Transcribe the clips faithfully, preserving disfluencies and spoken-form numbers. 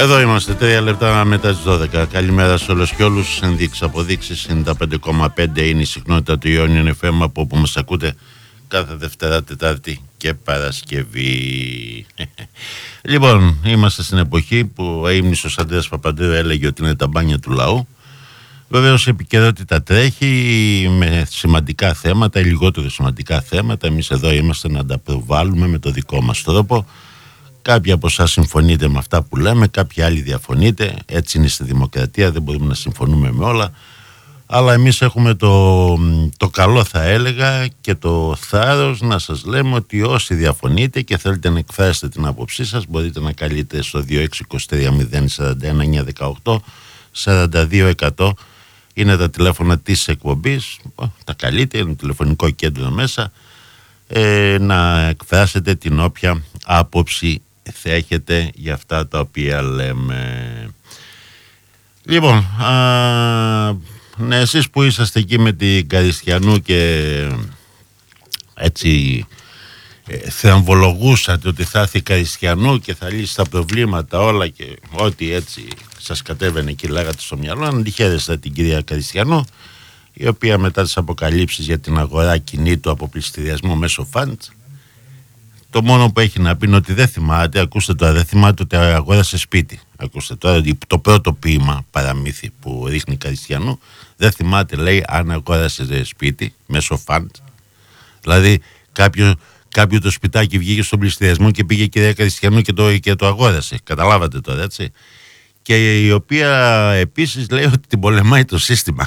Εδώ είμαστε, τρία λεπτά μετά τις δώδεκα. Καλημέρα σε όλους και όλους. Ενδείξεις, αποδείξεις. ενενήντα πέντε κόμμα πέντε είναι η συχνότητα του Ιόνιον εφ εμ, από όπου μας ακούτε κάθε Δευτέρα, Τετάρτη και Παρασκευή. Λοιπόν, είμαστε στην εποχή που ο αείμνηστος Ανδρέας Παπανδρέου έλεγε ότι είναι τα μπάνια του λαού. Βεβαίως η επικαιρότητα τρέχει με σημαντικά θέματα ή λιγότερο σημαντικά θέματα. Εμείς εδώ είμαστε να τα προβάλλουμε με το δικό μας τρόπο. Κάποιοι από εσάς συμφωνείτε με αυτά που λέμε, κάποιοι άλλοι διαφωνείτε. Έτσι είναι στη δημοκρατία, δεν μπορούμε να συμφωνούμε με όλα. Αλλά εμείς έχουμε το, το καλό, θα έλεγα, και το θάρρος να σας λέμε ότι όσοι διαφωνείτε και θέλετε να εκφράσετε την άποψή σας, μπορείτε να καλείτε στο δύο έξι δύο τρία μηδέν τέσσερα ένα εννιά ένα οκτώ σαράντα δύο εκατό. Είναι τα τηλέφωνα της εκπομπής, τα καλείτε, είναι το τηλεφωνικό κέντρο μέσα, ε, να εκφράσετε την όποια άποψη θα έχετε για αυτά τα οποία λέμε. Λοιπόν, α, ναι, εσείς που είσαστε εκεί με την Καριστιανού και έτσι ε, θεαμβολογούσατε ότι θα έρθει Καριστιανού και θα λύσει τα προβλήματα όλα και ό,τι έτσι σας κατέβαινε και λέγατε στο μυαλό, να τη χαίρεστε την κυρία Καριστιανού, η οποία μετά τις αποκαλύψεις για την αγορά κινήτου από πληστηριασμό μέσω φαντ, το μόνο που έχει να πει είναι ότι δεν θυμάται, ακούστε τώρα, δεν θυμάται ότι αγόρασε σπίτι. Ακούστε τώρα, το πρώτο ποίημα παραμύθι που ρίχνει Καριστιανού, δεν θυμάται, λέει, αν αγόρασε σπίτι μέσω φαντ. Δηλαδή κάποιο, κάποιο το σπιτάκι βγήκε στον πληστηριασμό και πήγε η κυρία Καριστιανού και το, και το αγόρασε. Καταλάβατε τώρα, έτσι. Και η οποία επίσης λέει ότι την πολεμάει το σύστημα.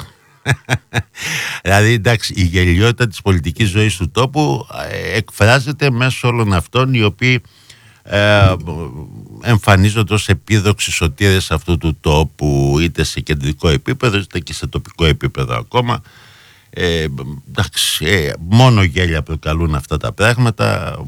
Δηλαδή, εντάξει, η γελιότητα της πολιτικής ζωής του τόπου ε, εκφράζεται μέσω όλων αυτών οι οποίοι ε, εμφανίζονται ως επίδοξοι σωτήρες αυτού του τόπου, είτε σε κεντρικό επίπεδο είτε και σε τοπικό επίπεδο ακόμα. Ε, εντάξει, ε, μόνο γέλια προκαλούν αυτά τα πράγματα.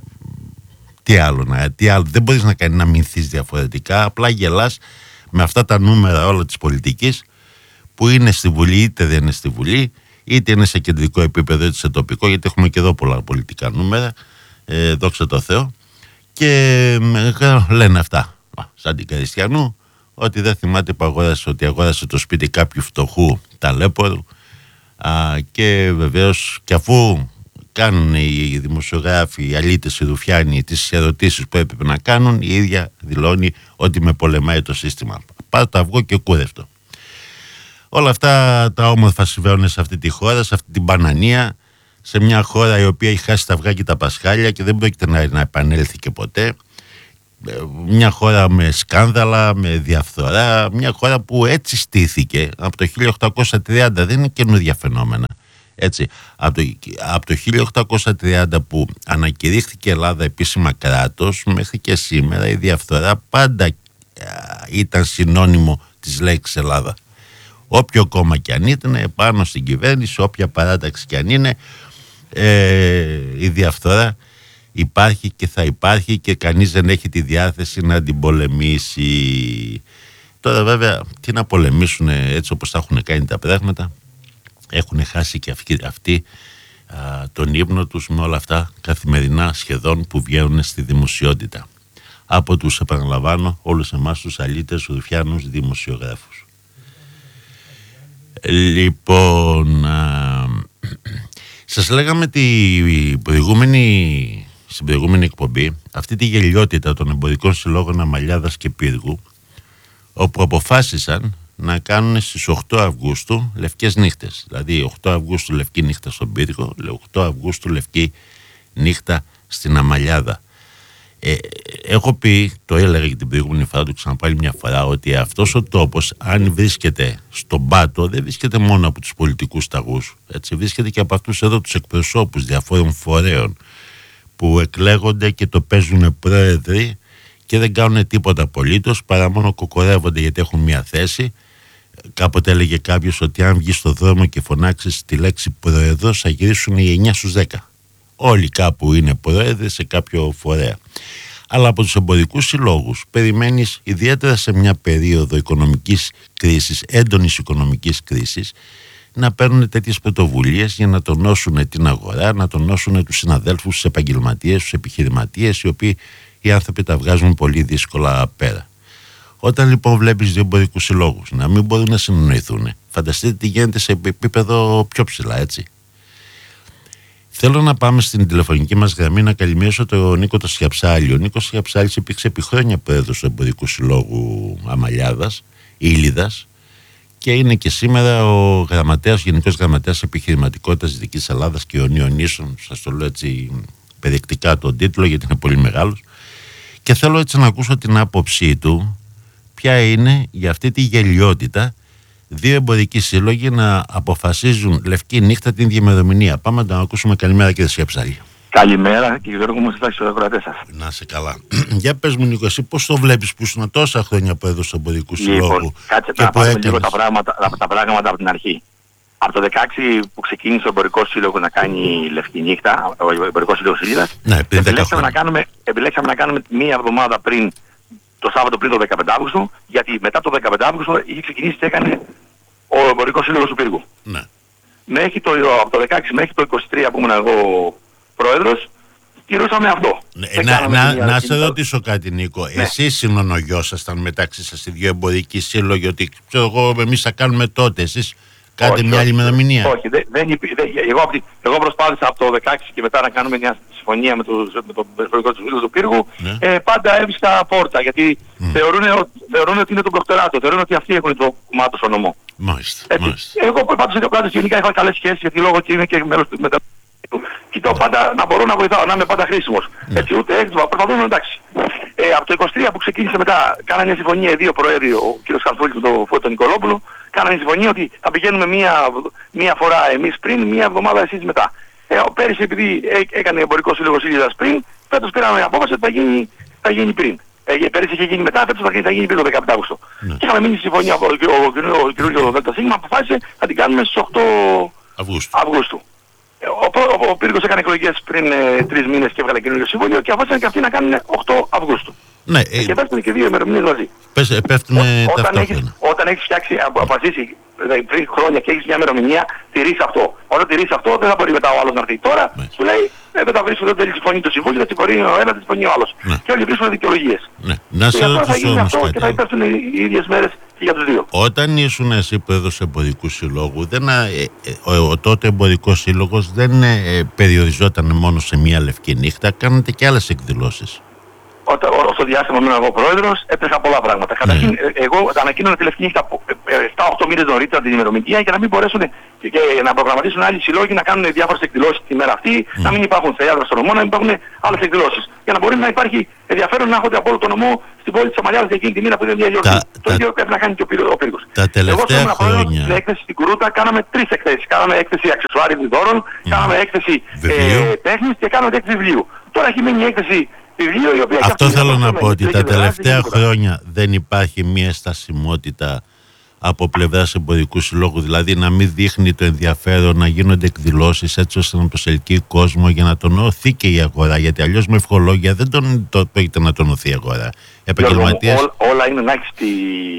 Τι άλλο, να, τι άλλο, δεν μπορείς να κάνει να μηνθείς διαφορετικά, απλά γελάς με αυτά τα νούμερα όλα της πολιτικής που είναι στη Βουλή είτε δεν είναι στη Βουλή, είτε είναι σε κεντρικό επίπεδο είτε σε τοπικό, γιατί έχουμε και εδώ πολλά πολιτικά νούμερα, ε, δόξα τω Θεώ, και ε, λένε αυτά σαν την Καριστιανού, ότι δεν θυμάται που αγόρασε, ότι αγόρασε το σπίτι κάποιου φτωχού ταλέπορου, α, και βεβαίως και αφού κάνουν οι δημοσιογράφοι, οι αλήτες, οι ρουφιάνοι τις ερωτήσεις που έπρεπε να κάνουν, η ίδια δηλώνει ότι με πολεμάει το σύστημα. Πάρ' το αυγό και κούρευτο. Όλα αυτά τα όμορφα συμβαίνουν σε αυτή τη χώρα, σε αυτή την μπανανία, σε μια χώρα η οποία έχει χάσει τα αυγά και τα πασχάλια και δεν πρόκειται να, να επανέλθει και ποτέ. Μια χώρα με σκάνδαλα, με διαφθορά, μια χώρα που έτσι στήθηκε από το χίλια οκτακόσια τριάντα, δεν είναι καινούργια φαινόμενα. Έτσι, από το, από το χίλια οκτακόσια τριάντα που ανακηρύχθηκε η Ελλάδα επίσημα κράτος, μέχρι και σήμερα η διαφθορά πάντα α, ήταν συνώνυμο της λέξης Ελλάδα. Όποιο κόμμα και αν ήταν πάνω στην κυβέρνηση, όποια παράταξη και αν είναι, ε, η διαφθορά υπάρχει και θα υπάρχει και κανείς δεν έχει τη διάθεση να την πολεμήσει. Τώρα βέβαια τι να πολεμήσουν, έτσι όπως τα έχουν κάνει τα πράγματα, έχουν χάσει και αυτοί, αυτοί α, τον ύπνο τους με όλα αυτά καθημερινά σχεδόν που βγαίνουν στη δημοσιότητα από τους, επαναλαμβάνω, όλους εμάς τους αλήτες, ρουφιάνους, δημοσιογράφους. Λοιπόν, α, σας λέγαμε τη προηγούμενη, στην προηγούμενη εκπομπή αυτή τη γελιότητα των εμπορικών συλλόγων Αμαλιάδας και Πύργου, όπου αποφάσισαν να κάνουν στις οκτώ Αυγούστου λευκές νύχτες. Δηλαδή οκτώ Αυγούστου λευκή νύχτα στον Πύργο, οκτώ Αυγούστου λευκή νύχτα στην Αμαλιάδα. Ε, έχω πει, το έλεγα και την προηγούμενη φορά, το ξαναπάλι μια φορά, ότι αυτός ο τόπος, αν βρίσκεται στον πάτο, δεν βρίσκεται μόνο από τους πολιτικούς ταγούς, έτσι, βρίσκεται και από αυτούς εδώ τους εκπροσώπους διαφόρων φορέων που εκλέγονται και το παίζουν πρόεδροι και δεν κάνουν τίποτα απολύτως, παρά μόνο κοκορεύονται γιατί έχουν μια θέση. Κάποτε έλεγε κάποιος ότι αν βγει στον δρόμο και φωνάξεις τη λέξη πρόεδρος, θα γυρίσουν οι εννιά στους δέκα. Όλοι κάπου είναι πρόεδροι σε κάποιο φορέα. Αλλά από τους εμπορικούς συλλόγους περιμένεις, ιδιαίτερα σε μια περίοδο οικονομικής κρίσης, έντονης οικονομικής κρίσης, να παίρνουν τέτοιες πρωτοβουλίες για να τονώσουν την αγορά, να τονώσουν τους συναδέλφους, τους επαγγελματίες, τους επιχειρηματίες, οι οποίοι οι άνθρωποι τα βγάζουν πολύ δύσκολα πέρα. Όταν λοιπόν βλέπεις δύο εμπορικούς συλλόγους να μην μπορούν να συνεννοηθούν, φανταστείτε τι γίνεται σε επίπεδο πιο ψηλά, έτσι. Θέλω να πάμε στην τηλεφωνική μας γραμμή να καλημερίσω τον Νίκο το Σιαψάλη. Ο Νίκος Σιαψάλης υπήρξε επί χρόνια πρόεδρος του Εμπορικού Συλλόγου Αμαλιάδας, Ήλιδας, και είναι και σήμερα ο γραμματέας, γενικός γραμματέας επιχειρηματικότητας Δυτικής Ελλάδας και Ιωνίων Νήσων. Σας το λέω έτσι περιεκτικά τον τίτλο, γιατί είναι πολύ μεγάλος. Και θέλω έτσι να ακούσω την άποψή του, ποια είναι για αυτή τη γελιότητα δύο εμπορικοί σύλλογοι να αποφασίζουν λευκή νύχτα την ίδια ημερομηνία. Πάμε να το ακούσουμε. Καλημέρα, κύριε Σιαψάλη. Καλημέρα και Γιώργο μου, σας στους ακροατές σας. Να σε καλά. Για πες μου, Νίκο, εσύ πώς το βλέπεις που ήσουν τόσα χρόνια πρόεδρος του Εμπορικού Συλλόγου? Λοιπόν, κάτσε να πάρουμε έκανες... λίγο τα πράγματα, τα πράγματα από την αρχή. Από το δεκαέξι που ξεκίνησε ο Εμπορικός Σύλλογος να κάνει λευκή νύχτα, ο Εμπορικός Σύλλογος Ήλιδας, ναι, επιλέξαμε, να κάνουμε, επιλέξαμε να κάνουμε μία εβδομάδα πριν, το Σάββατο πριν το δεκαπέντε Αυγούστου, γιατί μετά το δεκαπέντε Αυγούστου είχε ξεκινήσει και έκανε ο Εμπορικός Σύλλογος του Πύργου. Ναι. Μέχρι το, από το δεκαέξι μέχρι το είκοσι τρία που ήμουν εγώ πρόεδρος, κυρούσαμε αυτό. Ναι, να να, να σε ρωτήσω κάτι, Νίκο. Ναι. Εσείς συνονογιώσασταν μεταξύ σας οι δύο εμπορικοί σύλλογοι, ότι ξέρω εγώ, εμείς θα κάνουμε τότε, εσείς κάνετε μια άλλη ημερομηνία? Όχι, δεν, δεν, δεν, εγώ, εγώ προσπάθησα από το δεκαέξι και μετά να κάνουμε μια συμφωνία με, τους, με τον Εμπορικό Σύλλογο του Πύργου. Ναι. Ε, πάντα έβρισκα πόρτα, γιατί mm. θεωρούν, θεωρούν ότι είναι το προκτεράτο, θεωρούν ότι αυτοί έχουν το κομμάτι στο νομό. Μάλιστα, μάλιστα. Εγώ πάντως, πάντως γενικά είχα καλές σχέσεις, γιατί λόγω ότι είμαι και μέλος του μετα... Κοιτάω πάντα να μπορώ να βοηθάω, να είμαι πάντα χρήσιμος. Ναι. Έτσι, ούτε έξω, προσπαθούμε, εντάξει. Ε, από το είκοσι τρία που ξεκίνησε μετά, κάνανε μια συμφωνία οι δύο προέδροι, ο κ. Χαρθούλης με τον Φώτο Νικολόπουλο, κάνανε συμφωνία ότι θα πηγαίνουμε μία, μία φορά εμείς πριν, μία εβδομάδα εσείς μετά. Ε, πέρυσι, επειδή έκανε εμπορικό σύλλογος Ήλιδας πριν, φέτος πήραμε απόφαση ότι θα γίνει, θα γίνει πριν. Ε, πέρυσι είχε γίνει μετά, φέτος θα γίνει, θα γίνει πριν το δεκαπέντε Αυγούστου. Ναι. Και είχαμε μείνει συμφωνία, ο, ο, ο, ο κ. ΔΣ αποφάσισε να την κάνουμε στις οκτώ Αυγούστου. Ο, ο, ο Πύργος έκανε εκλογές πριν ε, τρεις μήνες και έβγαλε καινούργιο συμβόλαιο και αποφάσισαν και αυτοί να κάνουν οκτώ Αυγούστου. Ναι, ε, και πέφτουν και δύο ημερομηνίες μαζί. Πες, πέφτουν όταν, έχεις, όταν έχεις φτιάξει, αποφασίσει δηλαδή, πριν χρόνια και έχεις μια ημερομηνία, τηρείς αυτό. Όταν τηρείς αυτό δεν θα μπορεί μετά ο άλλος να έρθει. Τώρα ναι. Σου λέει ε, δεν θα βρίσκουν, δεν θέλει συμφωνεί το συμβούλιο, θα συμφωνεί ο ένας, θα συμφωνεί ο άλλος. Ναι. Και όλοι βρίσκουν δικαιολογίες. Ναι. Να σε ρωτήσω όμως αυτό κάτι. Και θα υπεύθουν οι ίδιες μέρες και για τους δύο. Όταν ήσουν εσύ πρόεδρος Εμπορικού Συλλόγου, δεν, ε, ε, ο, ο τότε Εμπορικός Σύλλογος δεν ε, περιοριζόταν μόνο σε μία λευκή νύχτα, κάνατε και άλλες εκδηλώσεις. Όταν, στο διάστημα ήμουν εγώ πρόεδρος, έτρεχα πολλά πράγματα. Ναι. Καταρχήν, εγώ ανακοίνωνα τη λευκή νύχτα επτά οκτώ μήνες νωρίτερα την ημερομηνία για να μην μπορέσουν και, και να προγραμματίσουν άλλοι συλλόγοι να κάνουν διάφορες εκδηλώσεις τη μέρα αυτή, mm. να μην υπάρχουν θεάτρα στο νομό, να μην υπάρχουν άλλες εκδηλώσεις. Για να μπορεί να υπάρχει ενδιαφέρον να έχονται από όλο το νομό στην πόλη της Αμαλιάδας εκείνη τη μήνα που είναι μια γιορτή. Τα, το ίδιο πρέπει να κάνει και ο Πύργος. Τα τελευταία εγώ χρόνια. Στην έκθεση στην Κρούτα κάναμε τρεις εκθέσεις. Κάναμε έκθεση αξεσουάριδων δώρων, mm. κάναμε έκθεση ε, τέχνης και κάναμε έκθεση βιβλίου. Τώρα έχει μείνει η έκθεση. Αυτό θέλω να πω, ότι τα τελευταία χρόνια δεν υπάρχει μια στασιμότητα από πλευράς Εμπορικού Συλλόγου, δηλαδή να μην δείχνει το ενδιαφέρον να γίνονται εκδηλώσεις έτσι ώστε να προσελκύει κόσμο για να τονωθεί και η αγορά, γιατί αλλιώς με ευχολόγια δεν τον, το πρόκειται να τονωθεί η αγορά. Επαγγελματίες... Ό, όλα είναι να έχεις, τη...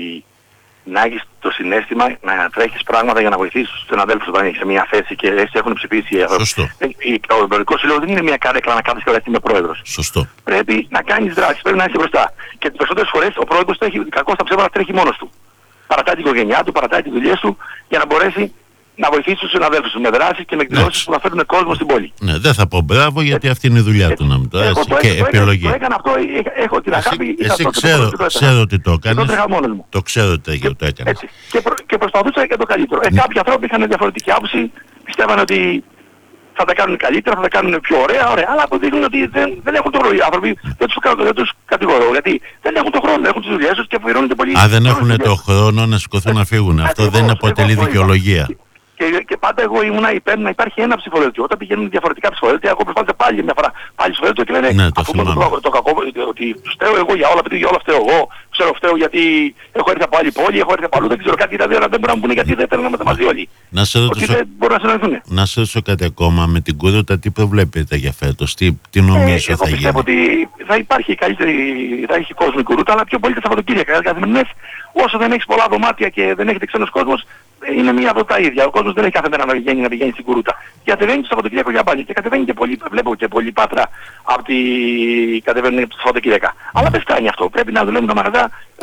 να έχεις το συναίσθημα να τρέχεις πράγματα για να βοηθήσεις τους συναδέλφους όταν έχεις σε μια θέση και έτσι έχουν ψηφίσει. Σωστό. Ο Εμπορικός Σύλλογος δεν είναι μια κάρεκλα να κάθεσαι και να είμαι πρόεδρος. Σωστό. Πρέπει να κάνεις δράσεις, πρέπει να είσαι μπροστά. Και τις περισσότερες φορές ο πρόεδρος τρέχει, κακώς τα ψέματα, τρέχει μόνος του. Παρατάει την οικογένειά του, παρατάει τις δουλειές του για να μπορέσει να βοηθήσει τους συναδέλφους του με δράσεις και με εκδηλώσεις που θα φέρουν κόσμο στην πόλη. Ναι, δεν θα πω μπράβο γιατί αυτή είναι η δουλειά του να μην το έτσι. Και επιλογή. Το έκανα αυτό, έχω την αγάπη. Εσύ ξέρω, ξέρω ότι το έκανες. Το ξέρω ότι το έκανες. Και προσπαθούσα για το καλύτερο. Κάποιοι άνθρωποι είχαν διαφορετική άποψη, πιστεύανε ότι θα τα κάνουν καλύτερα, θα τα κάνουν πιο ωραία, ωραία. Αλλά αποδείχνουν ότι δεν, δεν έχουν το χρόνο. Οι άνθρωποι δεν τους, δεν τους κατηγορώ, γιατί δεν έχουν το χρόνο, έχουν τις δουλειές τους και αφιερώνονται πολύ. Αν δεν έχουν το χρόνο να σηκωθούν να φύγουν, αυτό δεν αποτελεί δικαιολογία. Και, και πάντα εγώ ήμουνα υπέρ να υπάρχει ένα ψηφοδέλτιο. Όταν πηγαίνουν διαφορετικά ψηφοδέλτια, εγώ προσπάθησα πάλι μια φορά πάλι ψηφοδέλτιο και λένε ναι, το αφού το, το, το κακό, ότι φταίω εγώ για όλα, επειδή για όλα φταίω εγώ, ξέρω φταίω γιατί έχω έρθει από άλλη πόλη, έχω έρθει από αλλού, δεν ξέρω κάτι, δηλαδή δεν μπορούν να πούνε γιατί δεν θέλουν να μεταμαζεί όλοι. Να σε ρωτήσω, ότι δεν μπορούν να συναντηθούν. Να σε ρωτήσω κάτι ακόμα με την Κρούτα, τι προβλέπετε για φέτος, τι, τι νομίζω ε, θα γίνει. Εγώ πιστεύω ότι θα υπάρχει καλύτερη, θα έχει κόσμο η Κρούτα, αλλά πιο πολύ τα Σαββατοκύριακα. Καθημερινές, όσο δεν έχεις πολλά δωμάτια και δεν έχετε ξένος κόσμος, είναι μία από τα ίδια. Ο κόσμος δεν έχει κάθε μέρα να πηγαίνει, να πηγαίνει στην Κρούτα. Και κατεβαίνει το Σαββατοκύριακο για μπάνιο. Και κατεβαίνει και πολύ, βλέπω και πολύ Πάτρα από τη κατεβαίνουν το Σαββατοκύριακα. Mm. Αλλά δεν φτάνει αυτό. Πρέπει να δουλεύουν τα μαγαζιά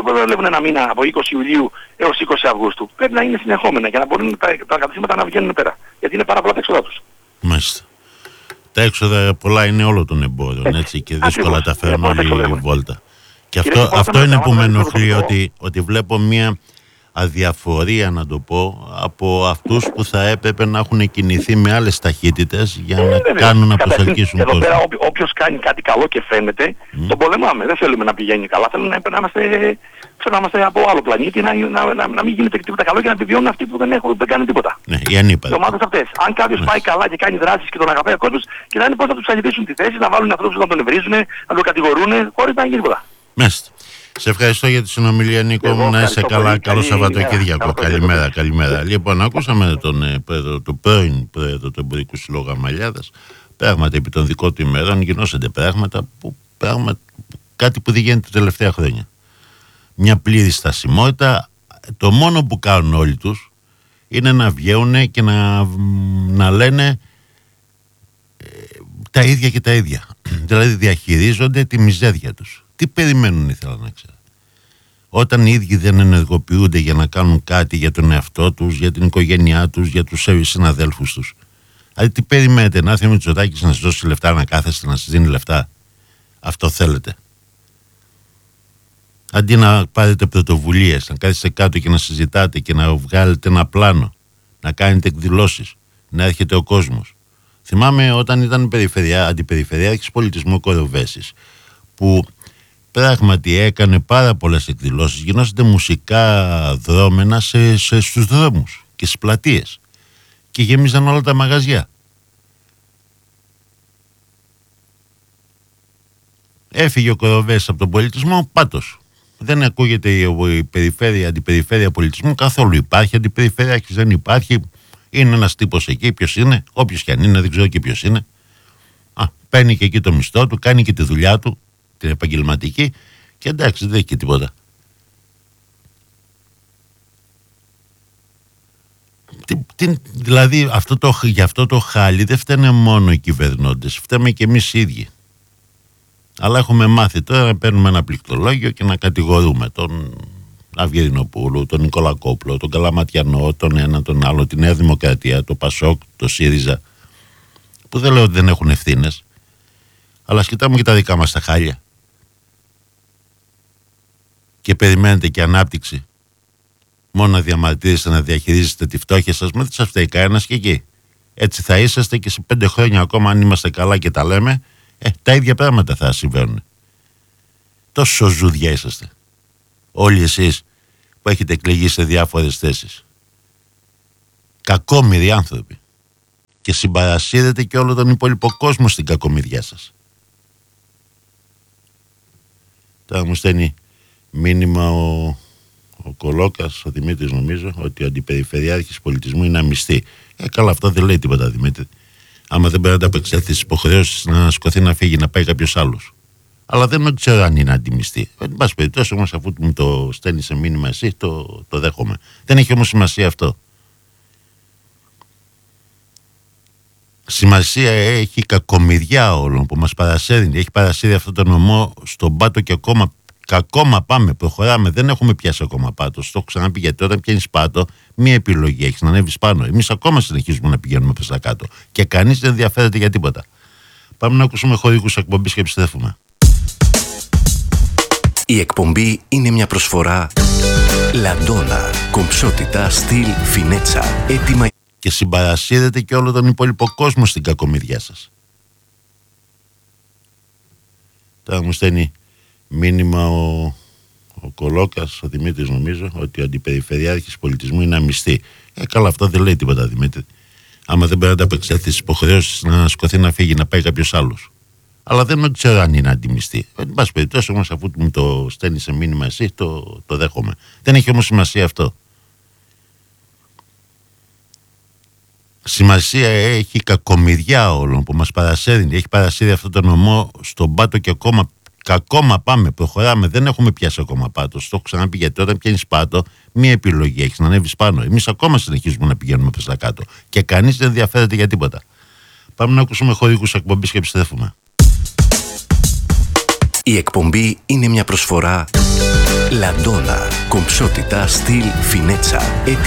δεν δουλεύουν ένα μήνα από είκοσι Ιουλίου έως είκοσι Αυγούστου. Πρέπει να είναι συνεχόμενα για να μπορούν τα, τα καταστήματα να βγαίνουν πέρα. Γιατί είναι πάρα πολλά τα έξοδα τους. Μάλιστα. Τα έξοδα πολλά είναι όλων των εμπόρων, έτσι, έτσι και δύσκολα τα φέρνουν όλη η βόλτα. Και αυτό, αυτό είναι που με ενοχλεί, ότι, ότι βλέπω μια αδιαφορία, να το πω, από αυτούς που θα έπρεπε να έχουν κινηθεί με άλλες ταχύτητες για να ε, κάνουν να προσελκύσουν κόσμο. Εδώ πέρα ό, όποιος κάνει κάτι καλό και φαίνεται, mm. τον πολεμάμε. Δεν θέλουμε να πηγαίνει καλά, θέλουμε να, να, είμαστε, να είμαστε από άλλο πλανήτη, να, να, να, να μην γίνεται τίποτα καλό και να επιβιώνουν αυτοί που δεν, έχουν, δεν κάνουν τίποτα. Ναι, οι ανήπαντοι. Οι ομάδες αυτές. Αν κάποιος ναι. πάει καλά και κάνει δράσεις και τον αγαπάει ο κόσμος, κοιτάνε πώς θα τους ανεβάσουν τη θέση, να βάλουν ανθρώπους να τον ευρίζουν, να τον κατηγορούν, χωρίς να γίνει τίποτα. Μάλιστα. Σε ευχαριστώ για τη συνομιλία, Νίκο μου. Να είσαι καλά. Πολύ, καλό Σαββατοκύριακο. Καλημέρα, καλημέρα. Λοιπόν, ακούσαμε τον ε, πρόεδρο, το πρώην πρόεδρο του Εμπορικού Συλλόγου Αμαλιάδας. Πράγματι, επί των δικών του ημερών γινώσανται πράγματα που πράγμα, κάτι που δεν γίνεται τα τελευταία χρόνια. Μια πλήρη στασιμότητα. Το μόνο που κάνουν όλοι τους είναι να βγαίνουν και να, να λένε ε, τα ίδια και τα ίδια. Δηλαδή διαχειρίζονται τη μιζέρια τους. Τι περιμένουν, ήθελα να ξέρω. Όταν οι ίδιοι δεν ενεργοποιούνται για να κάνουν κάτι για τον εαυτό τους, για την οικογένειά τους, για τους συναδέλφους τους. Δηλαδή τι περιμένετε, να έρθει ο Μητσοτάκης να σας δώσει λεφτά, να κάθεστε, να σας δίνει λεφτά. Αυτό θέλετε. Αντί να πάρετε πρωτοβουλίες, να κάθεστε κάτω και να συζητάτε και να βγάλετε ένα πλάνο, να κάνετε εκδηλώσεις, να έρχεται ο κόσμος. Θυμάμαι όταν ήταν περιφερειά, αντιπεριφερειάρχης πολιτισμού Κοροβέσης, που πράγματι έκανε πάρα πολλές εκδηλώσεις, γινόσατε μουσικά δρόμενα σε, σε, στους δρόμους και στις πλατείες και γέμιζαν όλα τα μαγαζιά. Έφυγε ο Κοροβέσης από τον πολιτισμό, πάτος. Δεν ακούγεται η, η περιφέρεια, αντιπεριφέρεια πολιτισμού καθόλου. Υπάρχει αντιπεριφερειάρχης, δεν υπάρχει. Είναι ένας τύπος εκεί, ποιος είναι, όποιος κι αν είναι, δεν ξέρω και ποιος είναι. Α, παίρνει και εκεί το μισθό του, κάνει και τη δουλειά του, την επαγγελματική, και εντάξει, δεν έχει και τίποτα. Τι, τι, δηλαδή αυτό το, για αυτό το χάλι δεν φταίνε μόνο οι κυβερνώντες, φταίμε και εμείς οι ίδιοι. Αλλά έχουμε μάθει τώρα να παίρνουμε ένα πληκτρολόγιο και να κατηγορούμε τον Αυγερινοπούλου, τον Νικολακόπουλο, τον Καλαματιανό, τον ένα, τον άλλο, τη Νέα Δημοκρατία, το Πασόκ, το ΣΥΡΙΖΑ, που δεν λέω ότι δεν έχουν ευθύνες, αλλά σκητάμε και τα δικά μας τα χάλια. Και περιμένετε και ανάπτυξη. Μόνο να διαμαρτύρεστε, να διαχειρίζεστε τη φτώχεια σας, με δεν σας φταίει κανένας και εκεί. Έτσι θα είσαστε και σε πέντε χρόνια ακόμα, αν είμαστε καλά και τα λέμε, ε, τα ίδια πράγματα θα συμβαίνουν. Τόσο ζούδια είσαστε. Όλοι εσείς που έχετε εκλεγεί σε διάφορες θέσεις. Κακόμοιροι άνθρωποι. Και συμπαρασύρετε και όλο τον υπόλοιπο κόσμο στην κακομοιριά σας. Τώρα μου στέλνει μήνυμα ο, ο Κολόκας, ο Δημήτρης νομίζω, ότι ο αντιπεριφερειάρχης πολιτισμού είναι αμυστή. Ε, καλά, αυτό δεν λέει τίποτα, Δημήτρη. Άμα δεν πρέπει να τα απεξέλθει στις υποχρεώσεις, να σηκωθεί να φύγει, να πάει κάποιος άλλος. Αλλά δεν ξέρω αν είναι αντιμιστή. Εν πάση περιπτώσει όμως, αφού μου το στέλνει σε μήνυμα εσύ, το, το δέχομαι. Δεν έχει όμως σημασία αυτό. Σημασία έχει η κακομοιριά όλων που μας παρασέρνει. Έχει παρασύρει αυτό το νομό στον πάτο και ακόμα, και ακόμα πάμε, προχωράμε. Δεν έχουμε πιάσει ακόμα πάτο. Το έχω ξαναπεί, γιατί όταν πιάνεις πάτο, μία επιλογή έχεις, να ανέβεις πάνω. Εμείς ακόμα συνεχίζουμε να πηγαίνουμε προς τα κάτω. Και κανείς δεν ενδιαφέρεται για τίποτα. Πάμε να ακούσουμε χορηγούς εκπομπής και επιστρέφουμε. Η εκπομπή είναι μια προσφορά Λαντόνα, κομψότητα, στυλ, φινέτσα, έτοιμα. Και συμπαρασύρετε και όλο τον υπόλοιπο κόσμο στην κακομοιριά σας. Τώρα μου στέλνει μήνυμα ο, ο Κολόκας, ο Δημήτρης νομίζω, ότι ο αντιπεριφερειάρχης πολιτισμού είναι αμυστή. Ε, καλά, αυτό δεν λέει τίποτα, Δημήτρη. Άμα δεν πρέπει να τα απεξέλθει στις υποχρεώσεις, να σηκωθεί να φύγει, να πάει κάποιος άλλος. Αλλά δεν ξέρω αν είναι αντιμιστή. Εν πάση περιπτώσει όμως, αφού μου το στέλνει σε μήνυμα εσύ, το, το δέχομαι. Δεν έχει όμως σημασία αυτό. Σημασία έχει η κακομοιριά όλων που μας παρασέρνει. Έχει παρασύρει αυτό το νομό στον πάτο και ακόμα, και ακόμα πάμε, προχωράμε. Δεν έχουμε πιάσει ακόμα πάτο. Το έχω ξαναπεί, γιατί όταν πιάνεις πάτο, μία επιλογή έχεις, να ανέβεις πάνω. Εμείς ακόμα συνεχίζουμε να πηγαίνουμε προς τα κάτω. Και κανείς δεν ενδιαφέρεται για τίποτα. Πάμε να ακούσουμε χορηγούς εκπομπής και επιστρέφουμε. Η εκπομπή είναι μια προσφορά Λαντόνα. Κομψότητα στυλ φινέτσα.